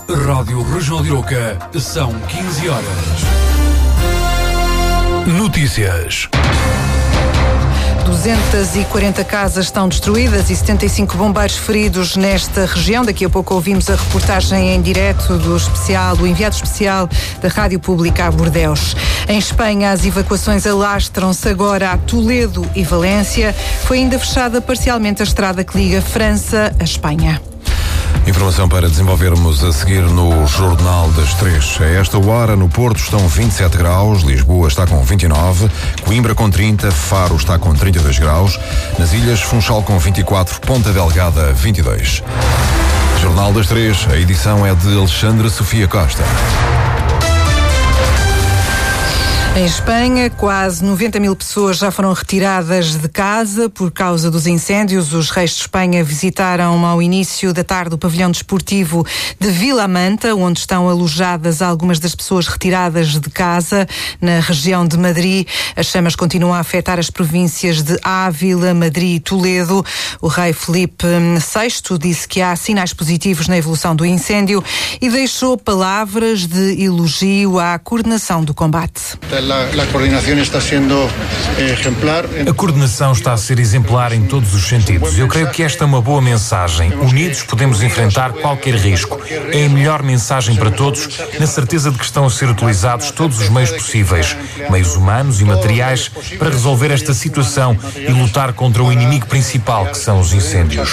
Rádio Regional de Arouca, são 15 horas. Notícias. 240 casas estão destruídas e 75 bombeiros feridos nesta região. Daqui a pouco ouvimos a reportagem em direto do enviado especial da Rádio Pública a Bordeus. Em Espanha, as evacuações alastram-se agora a Toledo e Valência. Foi ainda fechada parcialmente a estrada que liga França a Espanha. Informação para desenvolvermos a seguir no Jornal das 3. A esta hora, no Porto estão 27 graus, Lisboa está com 29, Coimbra com 30, Faro está com 32 graus, nas ilhas Funchal com 24, Ponta Delgada 22. Jornal das 3, a edição é de Alexandra Sofia Costa. Em Espanha, quase 90 mil pessoas já foram retiradas de casa por causa dos incêndios. Os reis de Espanha visitaram ao início da tarde o pavilhão desportivo de Vilamanta, onde estão alojadas algumas das pessoas retiradas de casa. Na região de Madrid, as chamas continuam a afetar as províncias de Ávila, Madrid e Toledo. O rei Filipe VI disse que há sinais positivos na evolução do incêndio e deixou palavras de elogio à coordenação do combate. A coordenação está sendo exemplar. A coordenação está a ser exemplar em todos os sentidos. Eu creio que esta é uma boa mensagem. Unidos podemos enfrentar qualquer risco. É a melhor mensagem para todos, na certeza de que estão a ser utilizados todos os meios possíveis, meios humanos e materiais, para resolver esta situação e lutar contra o inimigo principal, que são os incêndios.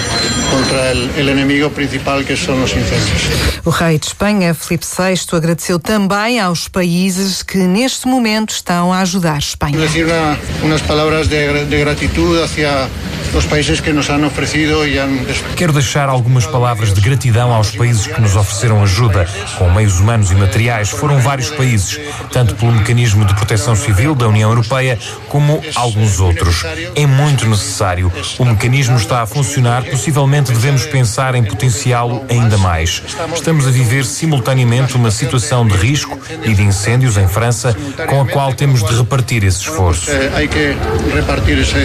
Contra o inimigo principal, que são os incêndios. O rei de Espanha, Filipe VI, agradeceu também aos países que neste momento estão a ajudar a Espanha. Dizer umas palavras de gratidão hacia os países que nos han oferecido e han... Quero deixar algumas palavras de gratidão aos países que nos ofereceram ajuda, com meios humanos e materiais. Foram vários países, tanto pelo mecanismo de proteção civil da União Europeia, como alguns outros. É muito necessário. O mecanismo está a funcionar, possivelmente devemos pensar em potenciá-lo ainda mais. Estamos a viver simultaneamente uma situação de risco e de incêndios em França, com a qual temos de repartir esse esforço. Há que repartir esse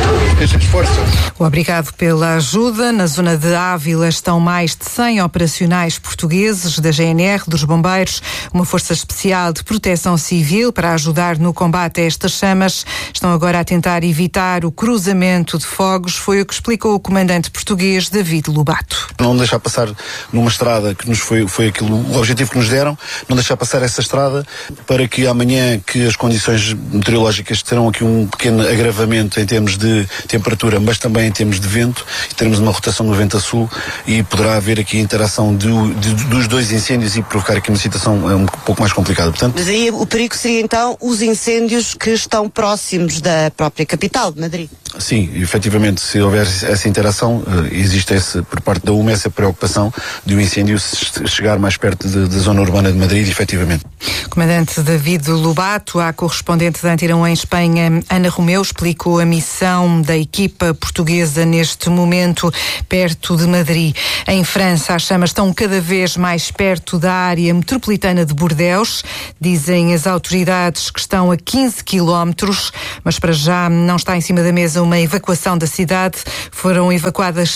esforço. Obrigado pela ajuda. Na zona de Ávila estão mais de 100 operacionais portugueses da GNR, dos bombeiros, uma força especial de proteção civil para ajudar no combate a estas chamas. Estão agora a tentar evitar o cruzamento de fogos. Foi o que explicou o comandante português David Lobato. Não deixar passar numa estrada que nos foi aquilo, o objetivo que nos deram, não deixar passar essa estrada para que amanhã, que as condições meteorológicas terão aqui um pequeno agravamento em termos de temperatura, mas também em termos de vento, e teremos uma rotação do vento a sul e poderá haver aqui a interação dos dois incêndios e provocar aqui uma situação um pouco mais complicada. Portanto, mas aí o perigo seria então os incêndios que estão próximos da própria capital de Madrid? Sim, efetivamente, se houver essa interação, existe por parte da UMA essa preocupação de um incêndio chegar mais perto da zona urbana de Madrid, efetivamente. Comandante David Lobato, a correspondente da Antirão em Espanha, Ana Romeu, explicou a missão da equipa portuguesa neste momento perto de Madrid. Em França, as chamas estão cada vez mais perto da área metropolitana de Bordeus. Dizem as autoridades que estão a 15 quilómetros, mas para já não está em cima da mesa uma evacuação da cidade. Foram evacuadas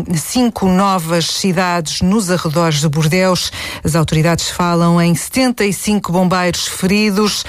5 novas cidades nos arredores de Bordeus. As autoridades falam em 75 bombeiros feridos,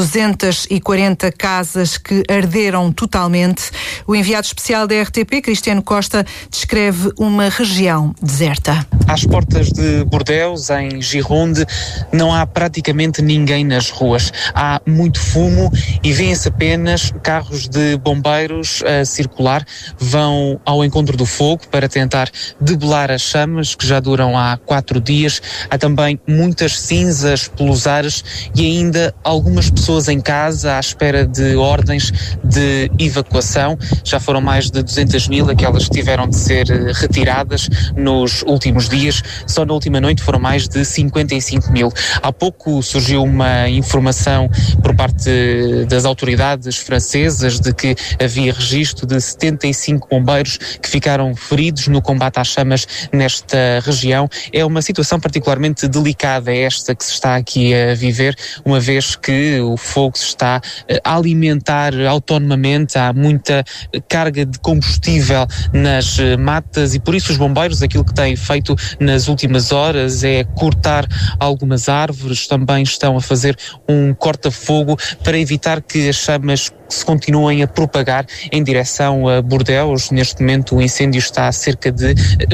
240 casas que arderam totalmente. O enviado especial da RTP, Cristiano Costa, descreve uma região deserta. Às portas de Bordeus, em Gironde, não há praticamente ninguém nas ruas. Há muito fumo e vêem-se apenas carros de bombeiros a circular. Vão ao encontro do fogo para tentar debelar as chamas, que já duram há 4 dias. Há também muitas cinzas pelos ares e ainda algumas pessoas em casa à espera de ordens de evacuação. Já foram mais de 200 mil aquelas que tiveram de ser retiradas nos últimos dias. Só na última noite foram mais de 55 mil. Há pouco surgiu uma informação por parte das autoridades francesas de que havia registro de 75 bombeiros que ficaram feridos no combate às chamas nesta região. É uma situação particularmente delicada esta que se está aqui a viver, uma vez que o fogo se está a alimentar autonomamente, há muita carga de combustível nas matas e por isso os bombeiros aquilo que têm feito nas últimas horas é cortar algumas árvores, também estão a fazer um corta-fogo para evitar que as chamas se continuem a propagar em direção a Bordeus. Neste momento o incêndio está a cerca de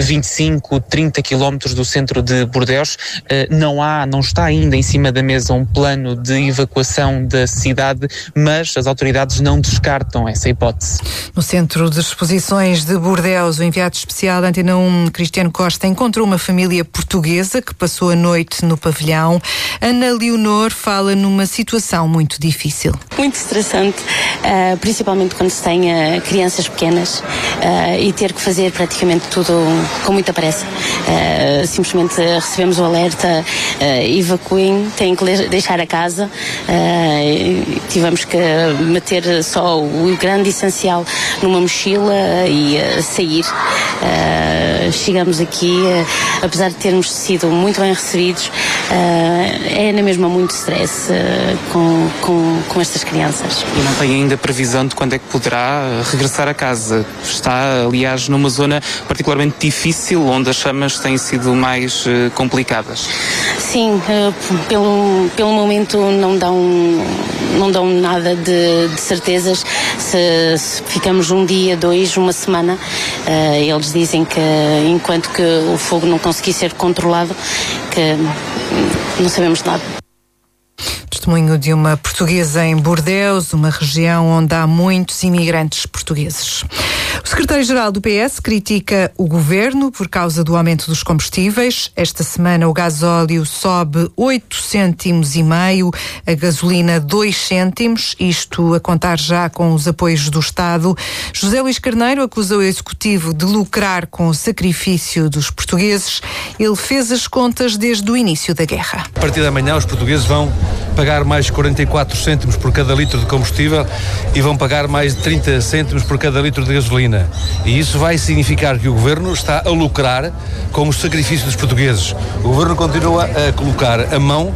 25-30 quilómetros do centro de Bordeus. Não está ainda em cima da mesa um plano de evacuação da cidade, mas as autoridades não descartam essa hipótese. No Centro de Exposições de Bordeus, o enviado especial da Antena 1, Cristiano Costa, encontrou uma família portuguesa que passou a noite no pavilhão. Ana Leonor fala numa situação muito difícil. Muito estressante, principalmente quando se tem crianças pequenas e ter que fazer praticamente tudo com muita pressa. Simplesmente recebemos o alerta, evacuem, têm que deixar a casa. Tivemos que meter só o grande essencial numa mochila e sair. Chegamos aqui, apesar de termos sido muito bem recebidos, é na mesma muito stress com estas crianças. E não tem ainda previsão de quando é que poderá regressar a casa? Está, aliás, numa zona particularmente difícil, onde as chamas têm sido mais complicadas. Sim, pelo momento não dão nada de certezas. Se ficamos um dia, 2, uma semana, eles dizem que enquanto que o fogo não conseguir ser controlado, que não sabemos nada. Testemunho de uma portuguesa em Bordeus, uma região onde há muitos imigrantes portugueses. O secretário-geral do PS critica o governo por causa do aumento dos combustíveis. Esta semana o gasóleo sobe 8 cêntimos e meio, a gasolina 2 cêntimos, isto a contar já com os apoios do Estado. José Luís Carneiro acusa o Executivo de lucrar com o sacrifício dos portugueses. Ele fez as contas desde o início da guerra. A partir da manhã os portugueses vão pagar mais 44 cêntimos por cada litro de combustível e vão pagar mais de 30 cêntimos por cada litro de gasolina. E isso vai significar que o Governo está a lucrar com o sacrifício dos portugueses. O Governo continua a colocar a mão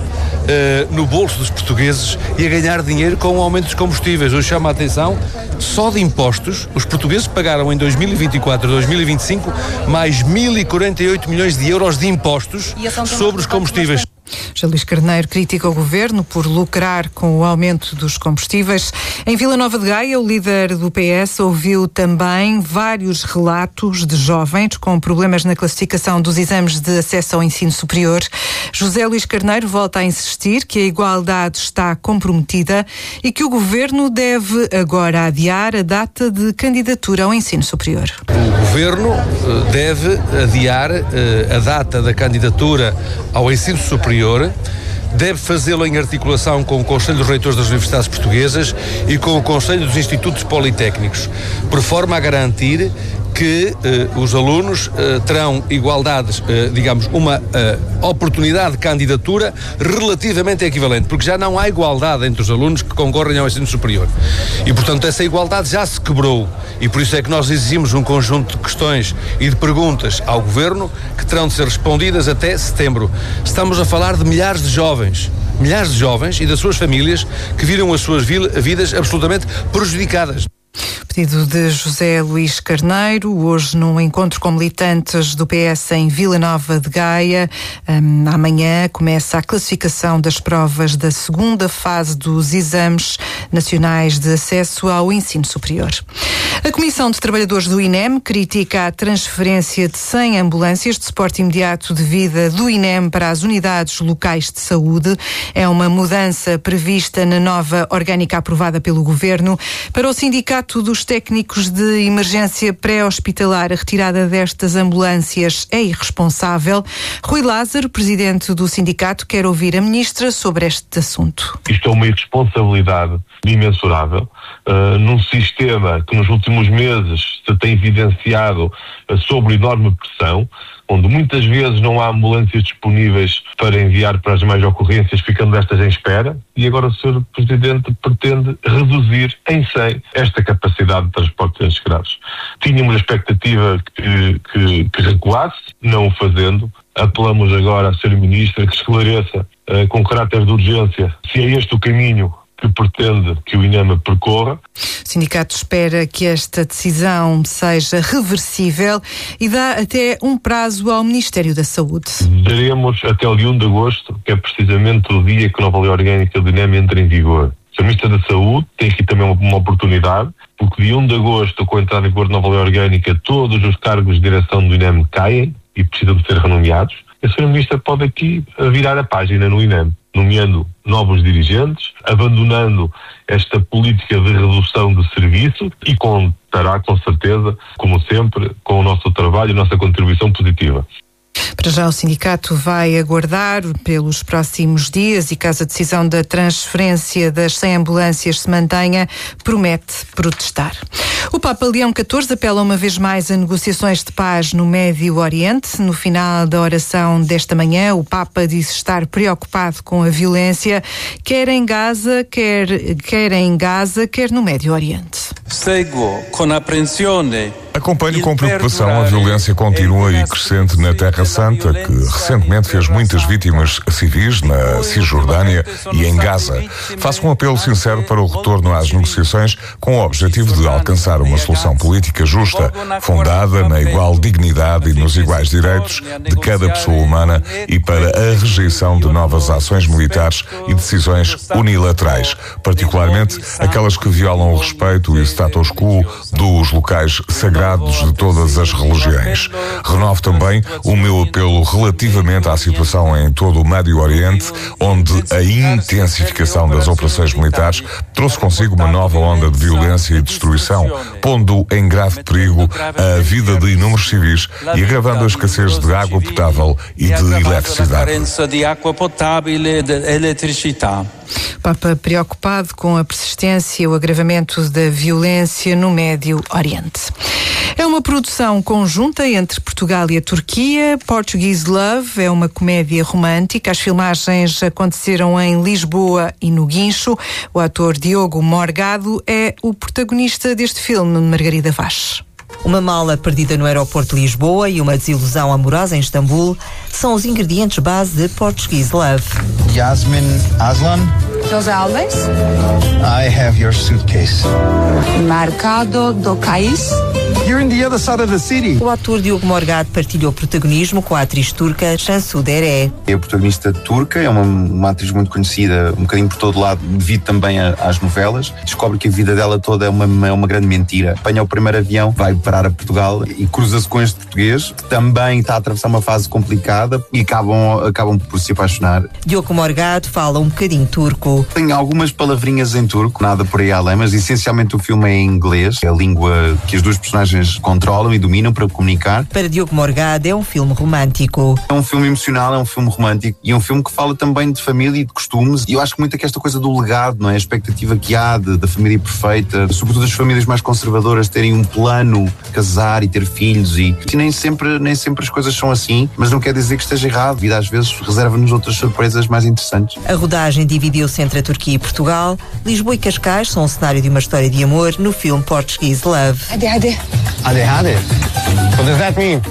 no bolso dos portugueses e a ganhar dinheiro com o aumento dos combustíveis. Hoje chama a atenção, só de impostos, os portugueses pagaram em 2024 e 2025 mais 1.048 milhões de euros de impostos sobre os combustíveis. José Luís Carneiro critica o governo por lucrar com o aumento dos combustíveis. Em Vila Nova de Gaia, o líder do PS ouviu também vários relatos de jovens com problemas na classificação dos exames de acesso ao ensino superior. José Luís Carneiro volta a insistir que a igualdade está comprometida e que o governo deve agora adiar a data de candidatura ao ensino superior. O governo deve adiar a data da candidatura ao ensino superior, deve fazê-lo em articulação com o Conselho dos Reitores das Universidades Portuguesas e com o Conselho dos Institutos Politécnicos, por forma a garantir que os alunos terão igualdades, uma oportunidade de candidatura relativamente equivalente, porque já não há igualdade entre os alunos que concorrem ao ensino superior. E, portanto, essa igualdade já se quebrou. E por isso é que nós exigimos um conjunto de questões e de perguntas ao Governo que terão de ser respondidas até setembro. Estamos a falar de milhares de jovens e das suas famílias que viram as suas vidas absolutamente prejudicadas. Pedido de José Luís Carneiro, hoje num encontro com militantes do PS em Vila Nova de Gaia. Amanhã começa a classificação das provas da segunda fase dos exames nacionais de acesso ao ensino superior. A Comissão de Trabalhadores do INEM critica a transferência de 100 ambulâncias de suporte imediato de vida do INEM para as unidades locais de saúde. É uma mudança prevista na nova orgânica aprovada pelo Governo. Para o Sindicato dos Técnicos de Emergência Pré-Hospitalar, a retirada destas ambulâncias é irresponsável. Rui Lázaro, presidente do sindicato, quer ouvir a ministra sobre este assunto. Isto é uma irresponsabilidade imensurável num sistema que nos últimos meses se tem evidenciado sob enorme pressão, onde muitas vezes não há ambulâncias disponíveis para enviar para as mais ocorrências, ficando estas em espera, e agora o Sr. Presidente pretende reduzir em 100 esta capacidade de transporte de doentes graves. Tínhamos a expectativa que recuasse, não o fazendo. Apelamos agora à Sra. Ministra que esclareça com caráter de urgência se é este o caminho que pretende que o INEM percorra. O sindicato espera que esta decisão seja reversível e dá até um prazo ao Ministério da Saúde. Daremos até o dia 1 de agosto, que é precisamente o dia que a nova lei orgânica do INEM entra em vigor. O Ministro da Saúde tem aqui também uma oportunidade, porque dia 1 de agosto, com a entrada em vigor da nova lei orgânica, todos os cargos de direção do INEM caem e precisam de ser renomeados. E a Sra. Ministra pode aqui virar a página no INEM, nomeando novos dirigentes, abandonando esta política de redução de serviço e contará, com certeza, como sempre, com o nosso trabalho e a nossa contribuição positiva. Para já o sindicato vai aguardar pelos próximos dias e caso a decisão da transferência das 100 ambulâncias se mantenha, promete protestar. O Papa Leão XIV apela uma vez mais a negociações de paz no Médio Oriente. No final da oração desta manhã, o Papa disse estar preocupado com a violência, quer em Gaza, quer no Médio Oriente. Acompanho com preocupação a violência contínua e crescente na Terra Santa, que recentemente fez muitas vítimas civis na Cisjordânia e em Gaza. Faço um apelo sincero para o retorno às negociações com o objetivo de alcançar uma solução política justa, fundada na igual dignidade e nos iguais direitos de cada pessoa humana e para a rejeição de novas ações militares e decisões unilaterais, particularmente aquelas que violam o respeito e o status quo dos locais sagrados de todas as religiões. Renovo também o meu apelo relativamente à situação em todo o Médio Oriente, onde a intensificação das operações militares trouxe consigo uma nova onda de violência e destruição, pondo em grave perigo a vida de inúmeros civis e agravando a escassez de água potável e de eletricidade. O Papa preocupado com a persistência e o agravamento da violência no Médio Oriente. É uma produção conjunta entre Portugal e a Turquia. Portuguese Love é uma comédia romântica. As filmagens aconteceram em Lisboa e no Guincho. O ator Diogo Morgado é o protagonista deste filme, Margarida Vaz. Uma mala perdida no aeroporto de Lisboa e uma desilusão amorosa em Istambul são os ingredientes base de Portuguese Love. Yasmin Aslan. José Alves. I have your suitcase. Mercado do Cais. You're in the other side of the city. O ator Diogo Morgado partilhou protagonismo com a atriz turca Cansu Dere. É a protagonista turca, é uma atriz muito conhecida, um bocadinho por todo lado, devido também às novelas. Descobre que a vida dela toda é uma grande mentira. Apanha o primeiro avião, vai parar a Portugal e cruza-se com este português, que também está a atravessar uma fase complicada e acabam por se apaixonar. Diogo Morgado fala um bocadinho turco. Tem algumas palavrinhas em turco, nada por aí além, mas essencialmente o filme é em inglês, é a língua que as duas personagens controlam e dominam para comunicar. Para Diogo Morgado é um filme romântico. É um filme emocional, é um filme romântico e é um filme que fala também de família e de costumes, e eu acho muito que esta coisa do legado, não é? A expectativa que há da família perfeita, sobretudo as famílias mais conservadoras terem um plano, casar e ter filhos e nem sempre as coisas são assim, mas não quer dizer que esteja errado. A vida às vezes reserva-nos outras surpresas mais interessantes. A rodagem dividiu-se entre a Turquia e Portugal. Lisboa e Cascais são o cenário de uma história de amor no filme Portuguese Love. Ade. What does that mean?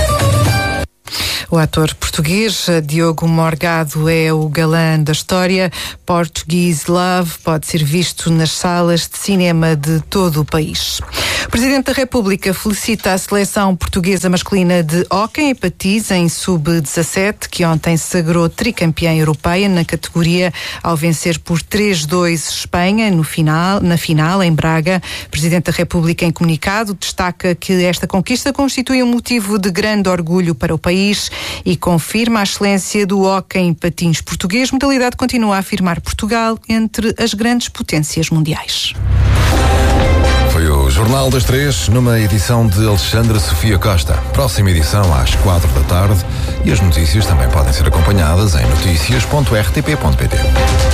O ator português Diogo Morgado é o galã da história. Portuguese Love pode ser visto nas salas de cinema de todo o país. O Presidente da República felicita a seleção portuguesa masculina de hóquei em patins em sub-17, que ontem se sagrou tricampeã europeia na categoria ao vencer por 3-2 Espanha na final em Braga. O Presidente da República, em comunicado, destaca que esta conquista constitui um motivo de grande orgulho para o país e confirma a excelência do hóquei em patins português, modalidade que continua a afirmar Portugal entre as grandes potências mundiais. Foi o Jornal das 3, numa edição de Alexandra Sofia Costa. Próxima edição às 4 da tarde e as notícias também podem ser acompanhadas em noticias.rtp.pt.